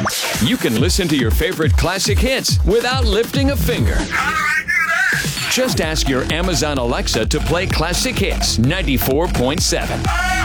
You can listen to your favorite classic hits without lifting a finger. How do I do that? Just ask your Amazon Alexa to play Classic Hits 94.7.